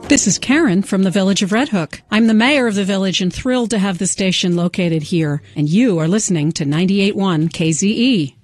This is Karen from the Village of Red Hook. I'm the mayor of the village and thrilled to have the station located here. And you are listening to 98.1 KZE.